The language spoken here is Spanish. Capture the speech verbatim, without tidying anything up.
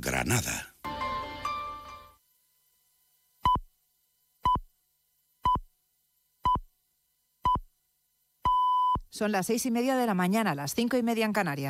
Granada. Son las seis y media de la mañana, las cinco y media en Canarias.